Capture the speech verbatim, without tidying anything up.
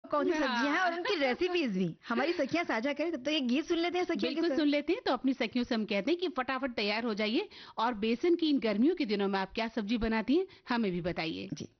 कौन सी सब्जियां हैं और उनकी रेसिपीज भी हमारी सखियां साझा करें। तब तक एक गीत सुन लेते हैं सखियों के बिल्कुल सुन लेते हैं। तो अपनी सखियों से हम कहते हैं कि फटाफट तैयार हो जाइए और बेसन की इन गर्मियों के दिनों में आप क्या सब्जी बनाती हैं हमें भी बताइए। जी।